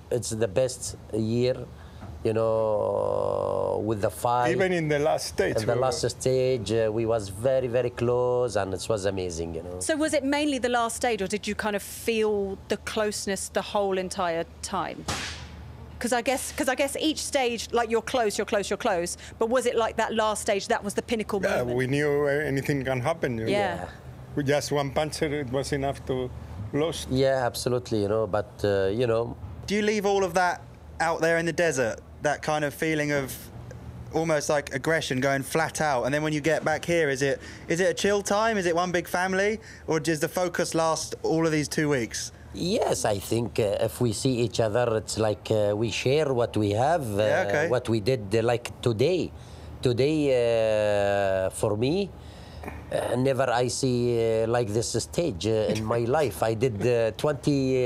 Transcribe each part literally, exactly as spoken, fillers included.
it's the best year, you know, with the fight. Even in the last stage. In the last stage, uh, we was very, very close, and it was amazing, you know. So was it mainly the last stage, or did you kind of feel the closeness the whole entire time? Because I guess, because I guess each stage, like you're close, you're close, you're close. But was it like that last stage? That was the pinnacle Yeah, moment. we knew anything can happen. You Yeah. know. With just one puncher, it was enough to lose. Yeah, absolutely, you know. But uh, you know. Do you leave all of that out there in the desert? That kind of feeling of almost like aggression, going flat out, and then when you get back here, is it is it a chill time? Is it one big family, or does the focus last all of these two weeks? Yes, I think uh, if we see each other, it's like uh, we share what we have, uh, Yeah, okay. what we did uh, like today. Today, uh, for me, uh, never I see uh, like this stage uh, in my life. I did uh, twenty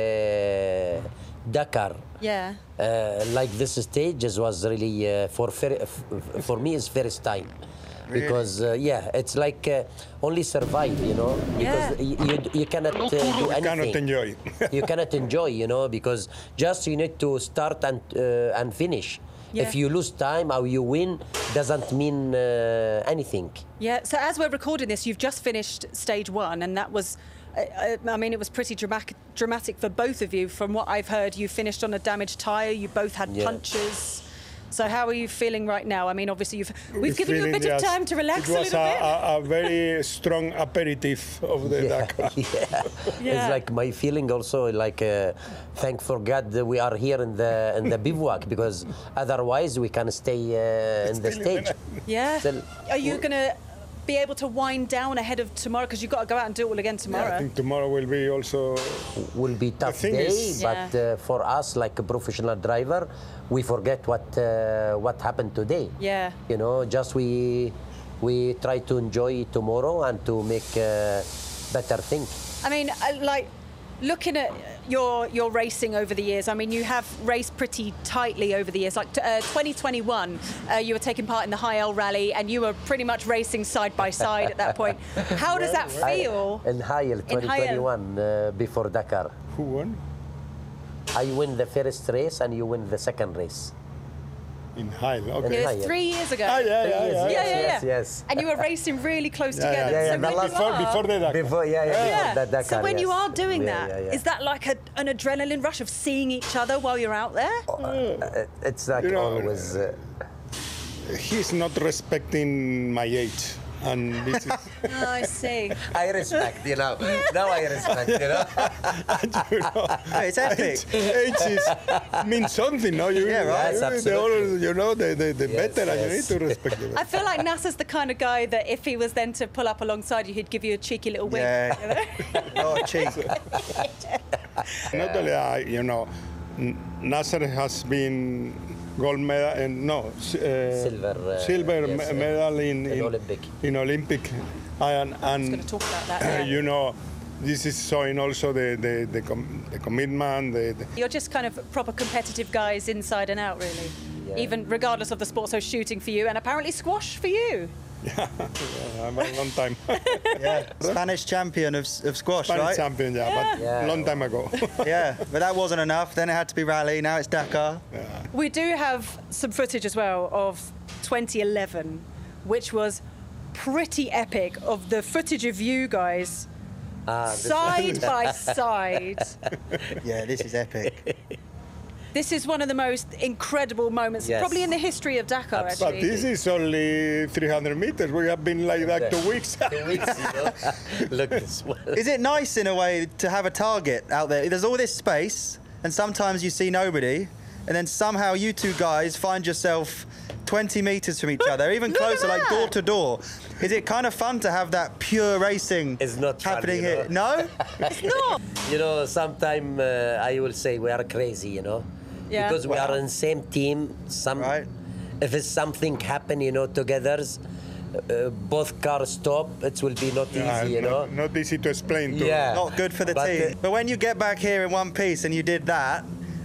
uh, Dakar. Yeah. Uh, like this stage is- was really uh, for fir- f- f- for me is first time. Because uh, yeah, it's like uh, only survive, you know. Because Yeah. y- you, you cannot uh, do You anything. cannot enjoy. You cannot enjoy, you know, because just you need to start and uh, and finish. Yeah. If you lose time or you win, doesn't mean uh, anything. Yeah, so as we're recording this, you've just finished stage one, and that was, uh, I mean, it was pretty dramatic, dramatic for both of you. From what I've heard, you finished on a damaged tyre, you both had Yeah. punches. So how are you feeling right now? I mean, obviously, you've, we've given you a Feeling bit of just- time to relax it a was little bit. a, a very strong aperitif of the Dakar. yeah. Yeah. It's like my feeling also like uh, thank for God that we are here in the in the bivouac, because otherwise we can stay uh, in the stage. Yeah. Still- Are you going to be able to wind down ahead of tomorrow? Because you've got to go out and do it all again tomorrow. Yeah, I think tomorrow will be also. Will be tough thing day, is- but Yeah. uh, for us, like a professional driver, we forget what uh, what happened today. Yeah. You know, just we we try to enjoy tomorrow and to make uh, better thing. I mean, I- like, looking at your your racing over the years, I mean, you have raced pretty tightly over the years. Like uh, twenty twenty-one, uh, you were taking part in the High L Rally, and you were pretty much racing side by side at that point. How does that feel? In Hayel twenty twenty-one, uh, before Dakar, Who won? I win the first race and you win the second race. In Hail, In okay. It Hayel. was three years ago. Ah, yeah, yeah, Yes, yeah. yeah, yeah, yes, yeah. yes. And you were racing really close Yeah, together. yeah, yeah, so the when last- you Before, are- before the Dakar. Before, yeah, yeah, Yeah. before the Dakar, so when you yes. are doing Yeah, that, yeah, yeah. is that like a, an adrenaline rush of seeing each other while you're out there? Uh, it's like You know, always. Uh, He's not respecting my age. And this is, Oh, I see. I respect, you know. Now I respect, you know. you know, No, it's epic. age is, means something, no? You, Yeah, right. Yes, the absolutely. older, you know, the, the, the Yes, better, and you yes. need to respect them. I feel like Nasser's the kind of guy that if he was then to pull up alongside you, he'd give you a cheeky little wink. Yeah. You know? Oh, cheek. Not only I, you know, N- Nasser has been gold medal and no s- uh, Silver, uh, silver yes, me- uh, medal in, in Olympic. in Olympic, and, I was going and to talk about that. uh, Yeah. you know, this is showing also the the the, com- the commitment. The, the You're just kind of proper competitive guys inside and out, really. Yeah. Even regardless of the sport, so shooting for you and apparently squash for you. yeah, I'm a long time Yeah. Spanish champion of, of squash, Spanish right? champion, yeah, but Yeah. long time ago. Yeah, but that wasn't enough. Then it had to be rally. Now it's Dakar. We do have some footage as well of twenty eleven, which was pretty epic, of the footage of you guys Ah, this- side by side. Yeah, this is epic. This is one of the most incredible moments, Yes. probably in the history of Dakar, Absolutely. But actually. this is only three hundred meters. We have been like that two weeks. Two weeks, you know. Look this one. Is it nice in a way to have a target out there? There's all this space, and sometimes you see nobody, and then somehow you two guys find yourself twenty meters from each other, even Look at closer, like that. door to door. Is it kind of fun to have that pure racing It's not fun, happening you here? know. No? It's not. You know, sometimes uh, I will say we are crazy, you know, Yeah. because we Wow. are in same team. Some, Right. if it's something happen, you know, together, uh, both cars stop. It will be not Yeah, easy, you know. not, not easy to explain to. Yeah. Not good for the But, team. uh, but when you get back here in one piece and you did that,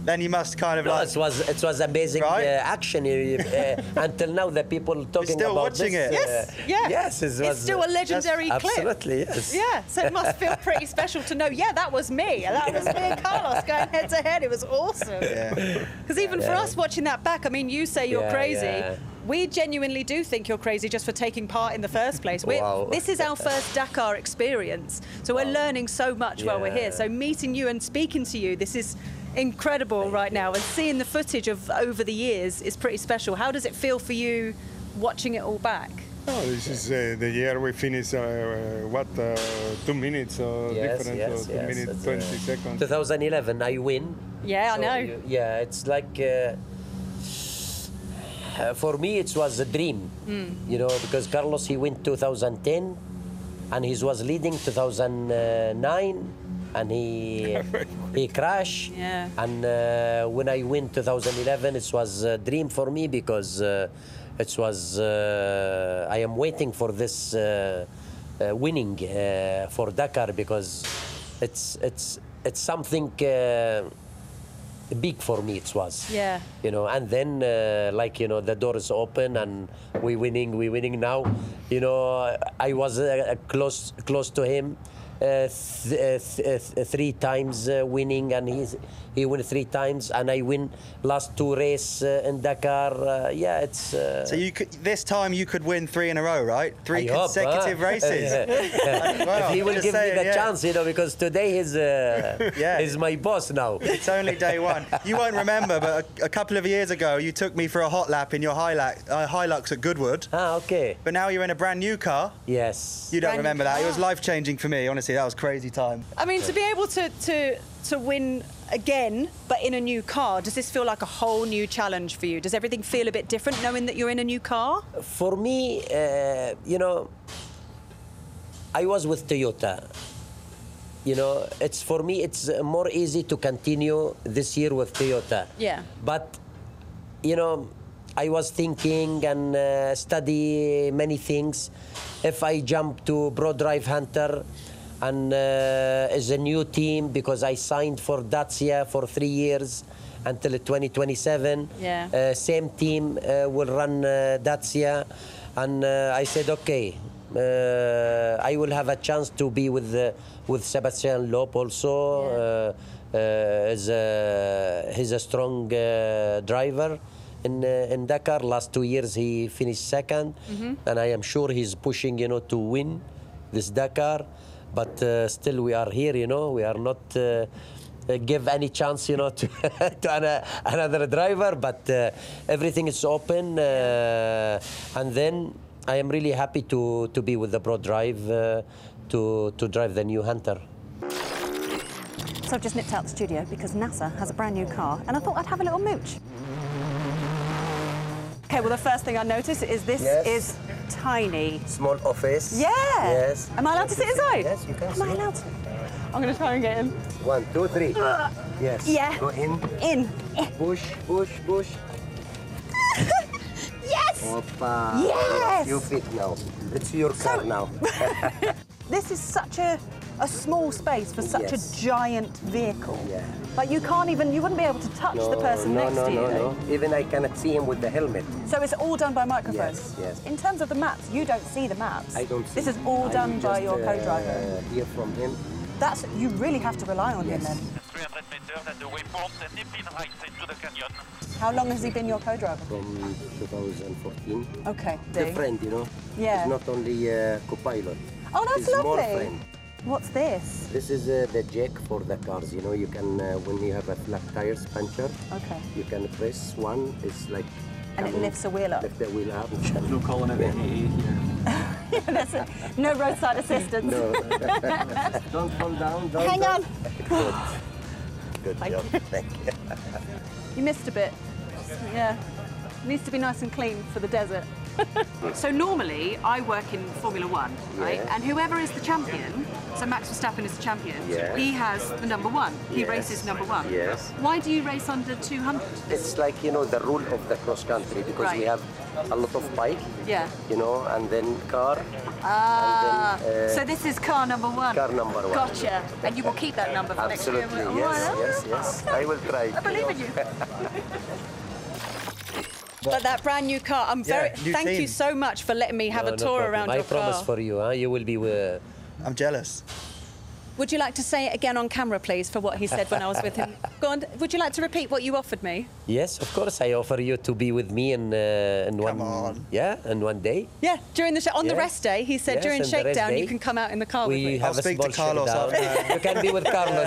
then you must kind of No, like... it was it was amazing Right? uh, action uh, until now. The people talking still about watching this, it? Yes, uh, yeah. yes, it It's was, still a uh, legendary clip. Absolutely, yes. Yeah, so it must feel pretty special to know, yeah, that was me. That was me and Carlos going head to head. It was awesome. Yeah. Because even for Yeah. us watching that back, I mean, you say you're Yeah, crazy. yeah. We genuinely do think you're crazy just for taking part in the first place. We're, Wow. This is our first Dakar experience, so we're learning so much while we're here. Yeah. So meeting you and speaking to you, this is incredible right now. And seeing the footage of over the years is pretty special. How does it feel for you watching it all back? Oh, this is uh, the year we finished, uh, uh, what, uh, two minutes uh, Yes, difference, yes, or two yes. minutes, It's, twenty uh, seconds. twenty eleven, I win. Yeah, I So, know. you- yeah, it's like uh, uh, for me it was a dream, Hmm. you know, because Carlos he went two thousand ten, and he was leading two thousand nine, and he he crashed. Yeah. And uh, when I win two thousand eleven, it was a dream for me because uh, it was uh, I am waiting for this uh, uh, winning uh, for Dakar because it's it's it's something. Uh, big for me it was, Yeah. you know, and then uh, like, you know, the door is open and we winning we winning now, you know. I was uh, close close to him uh, th- uh, th- uh, three times uh, winning, and he's he won three times and I win last two race uh, in Dakar. Uh, yeah, it's uh, So you could, this time you could win three in a row, right? Three I hope, consecutive huh? races. Well, if he will just give saying, me the yeah. chance, you know, because today he's uh, Yeah. he's my boss now. It's only day one. You won't remember, but a, a couple of years ago, you took me for a hot lap in your Hilux, uh, Hilux at Goodwood. Ah, okay. But now you're in a brand new car. Yes. You don't Brand new remember that. It was car. life-changing for me. Honestly, that was crazy time. I mean, to be able to, to to win again, but in a new car, does this feel like a whole new challenge for you? Does everything feel a bit different knowing that you're in a new car? For me, uh, you know, I was with Toyota. You know, it's for me, it's uh, more easy to continue this year with Toyota. Yeah. But, you know, I was thinking and uh, study many things. If I jump to ProDrive Hunter and uh, is a new team because I signed for Dacia for three years until twenty twenty-seven. Yeah. Uh, same team uh, will run uh, Dacia, and uh, I said, okay, uh, I will have a chance to be with uh, with Sebastian Loeb also. Uh, uh, is a, he's a strong uh, driver in uh, in Dakar. Last two years he finished second, and I am sure he's pushing, you know, to win this Dakar. But uh, still, we are here, you know. We are not. Uh, Uh, give any chance, you know, to, to an, another driver, but uh, everything is open, uh, and then I am really happy to to be with the ProDrive uh, to to drive the new Hunter. So I've just nipped out the studio because NASA has a brand new car, and I thought I'd have a little mooch. Okay, well, the first thing I noticed is this Yes. is tiny. Small office. Yeah. Yes. Am I allowed to sit inside? Yes, you can. Am I sit. allowed to? I'm going to try and get in. One, two, three. Yes. Yeah. Go in. In. Push, push, push. Yes! Opa. Yes! You fit now. It's your car now. This is such a, a small space for such Yes. a giant vehicle. Yeah. Like you can't even, you wouldn't be able to touch the person no, next no, to you. no, no. Even I cannot see him with the helmet. So it's all done by microphones? Yes, yes. In terms of the maps, you don't see the maps. I don't see. This is all I done will by just, your uh, co-driver. Hear from him. That's, you really have to rely on him Yes. then. three hundred meters at the waypoint and a pin right into the canyon. How long has he been your co-driver? From two thousand fourteen. Okay. The friend, you know. Yeah. He's not only uh, co-pilot. Oh, that's He's more lovely. friend. What's this? This is uh, the jack for the cars. You know, you can uh, when you have a flat tires puncture, Okay. you can press one. It's like And it coming- lifts the wheel up. Lift the wheel up. Blue calling it Yeah. A A here. That's it. No roadside assistance. No. Don't fall down. Don't Hang don't. on. Good. Good job. Thank you. You missed a bit. Yeah. Needs to be nice and clean for the desert. So normally I work in Formula One, right? Yeah. And whoever is the champion So Max Verstappen is the champion. Yeah. He has the number one. He Yes. races number one. Yes. Why do you race under two hundred? It's like, you know, the rule of the cross country because we Right. have a lot of bike, Yeah. you know, and then car. Ah. And then, uh, so this is car number one. car number one. Gotcha. And you will keep that number for next year. Absolutely, Oh, yes, well, yes, yes. I will try. I believe in you. But that brand new car, I'm very. Yeah, new thank you team. so much for letting me have No, a no tour problem. around I your promise car. for you, huh? You will be with. I'm jealous. Would you like to say it again on camera, please, for what he said when I was with him? Go on. Would you like to repeat what you offered me? Yes, of course. I offer you to be with me in uh, in one. Come on. Yeah, in one day. Yeah, during the sh- on the Yes. rest day, he said Yes, during on the rest shakedown you day, can come out in the car with We me. have I'll a speak to small Carlos shakedown. after. You can be with Carlos.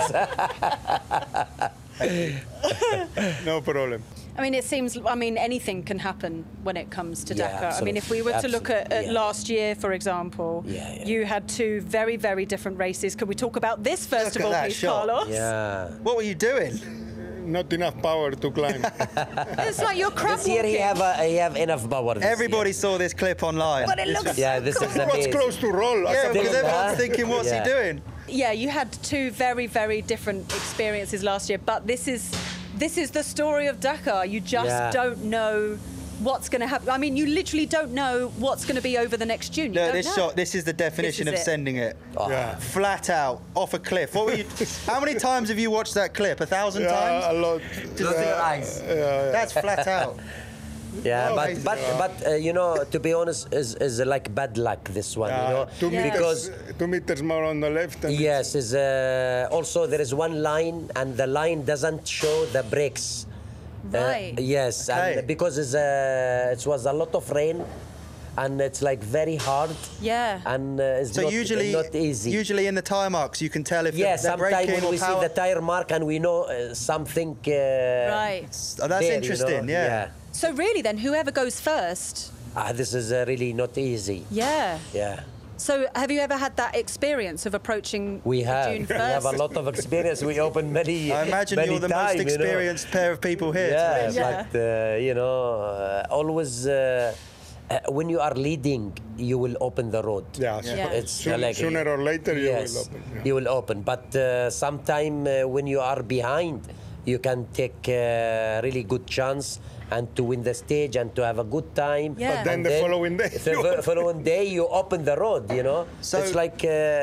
No problem. I mean, it seems. I mean, anything can happen when it comes to Yeah, Dakar. I mean, if we were to look at, absolutely, at yeah. last year, for example, Yeah, yeah. you had two very, very different races. Could we talk about this first Look of at all, that please, shot. Carlos? Yeah. What were you doing? Not enough power to climb. It's like you're crab This year he walking. have a, he have enough power. This Everybody year. saw this clip online. But it looks Yeah, so this cool. is What's amazing. close to roll? Yeah, Still, because everyone's huh? thinking, what's Yeah. he doing? Yeah, you had two very, very different experiences last year, but this is this is the story of Dakar. You just Yeah. don't know what's going to happen. I mean, you literally don't know what's going to be over the next June. You No, don't this know. shot, this is the definition This of is it. sending it. Yeah. Flat out, off a cliff. What were you? How many times have you watched that clip? A thousand Yeah, a times? lot. Just yeah, your eyes. Yeah, yeah. That's flat out. Yeah, Oh, but amazing. but but uh, you know, to be honest, is is like bad luck this one. Yeah, you know, two Yeah. meters, because two meters more on the left. And yes, is uh, also there is one line and the line doesn't show the brakes. Uh, Right. yes, Okay. and because it's, uh, it was a lot of rain, and it's like very hard. Yeah. And uh, it's So not, usually, not easy. usually in the tire marks, you can tell if yeah, they're, they're sometimes braking when or we power. see the tire mark and we know uh, something. Uh, Right. Oh, that's there, interesting. You know? yeah. So really, then, whoever goes first. Ah, this is uh, really not easy. Yeah. Yeah. So have you ever had that experience of approaching We the have. June We have a first? lot of experience. We open many. I imagine many you're the time, most you know. experienced pair of people here. Yeah, Yeah. but uh, you know, uh, always uh, uh, when you are leading, you will open the road. Yeah, Yeah. It's Soon- like- sooner or later you yes, will open. yeah. you will open. But uh, sometime uh, when you are behind, you can take uh, really good chance and to win the stage and to have a good time. Yeah. But then And the following day the you fo- open. following day you open the road. You know, So- it's like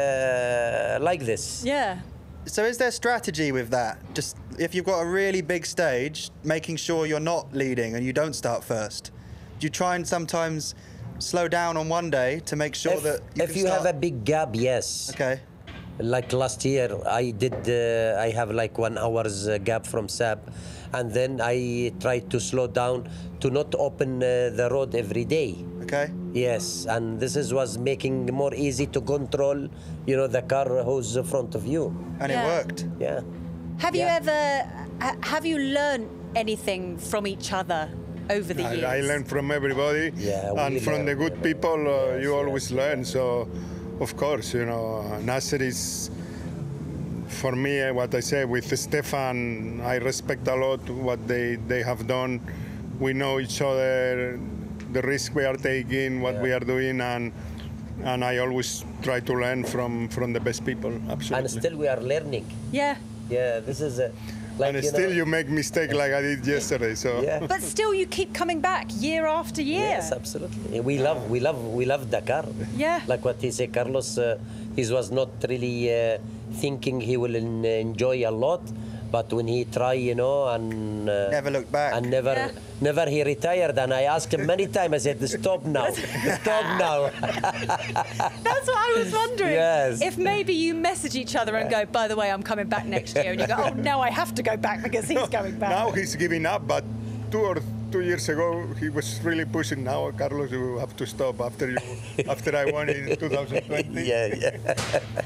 uh, like this. Yeah. So is there strategy with that? Just if you've got a really big stage, making sure you're not leading and you don't start first. Do you try and sometimes slow down on one day to make sure If, that you if can you start? have a big gap, yes. Okay. Like last year, I did. Uh, I have like one hour's uh, gap from Sab, and then I tried to slow down to not open uh, the road every day. Okay. Yes, and this is was making more easy to control. You know, the car who's in front of you. And Yeah. it worked. Yeah. Have you Yeah. ever ha- have you learned anything from each other over the years? I, I learn from everybody, Yeah, and we from the learn, good yeah. people, uh, you Yes, always learn. So, of course, you know, Nasser is, for me, uh, what I say with Stefan, I respect a lot what they, they have done. We know each other, the risk we are taking, what Yeah. we are doing, and and I always try to learn from, from the best people. Absolutely. And still we are learning. Yeah. Yeah, this is uh, like and you still know, you make mistake like I did yesterday. So. Yeah. But still, you keep coming back year after year. Yes, absolutely. We love, we love, we love Dakar. Yeah. Like what he said, Carlos, uh, he was not really uh, thinking he will en- enjoy a lot, but when he try, you know, and uh, Never looked back. and never, Yeah. never he retired. And I asked him many times. I said, "Stop now, stop now." That's what I was wondering. Yes. If maybe you message each other and go, by the way, I'm coming back next year, and you go, oh, now I have to go back because he's going back. Now he's giving up, but two or two years ago he was really pushing. Now, Carlos, you have to stop after you, after I won in two thousand twenty. yeah, yeah.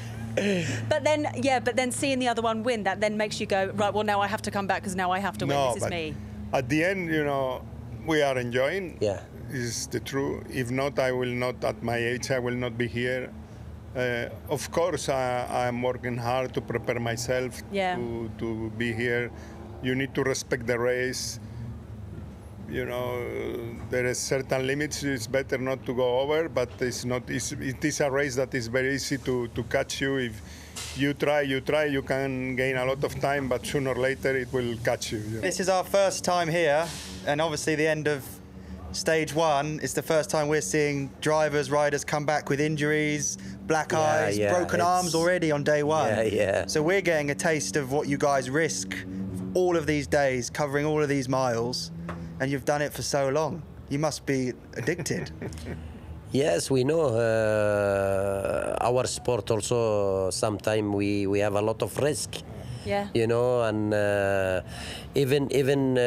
But then, yeah, but then seeing the other one win, that then makes you go, right, well, now I have to come back because now I have to win. No, This is but me. at the end, you know, we are enjoying. Yeah. Is the truth. If not, I will not. At my age, I will not be here. Uh, of course, I am working hard to prepare myself Yeah. to, to be here. You need to respect the race. you know, there is certain limits. It's better not to go over, but it's not. It's, it is a race that is very easy to, to catch you. If you try, you try, you can gain a lot of time, but sooner or later it will catch you. you know. This is our first time here, and obviously the end of stage one is the first time we're seeing drivers, riders come back with injuries, black Yeah, eyes, yeah, broken it's- arms already on day one. Yeah, yeah. So we're getting a taste of what you guys risk all of these days, covering all of these miles, and you've done it for so long. You must be addicted. Yes, we know uh, our sport also. Sometimes we, we have a lot of risk. Yeah. You know, and uh, even even. Uh,